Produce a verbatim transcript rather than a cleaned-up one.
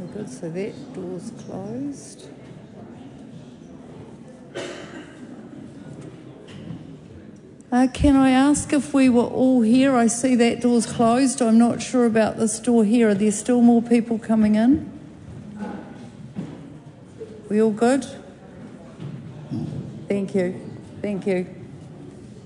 Good, so that door's closed. Uh, can I ask if we were all here? I see that door's closed. I'm not sure about this door here. Are there still more people coming in? We all good? Thank you. Thank you.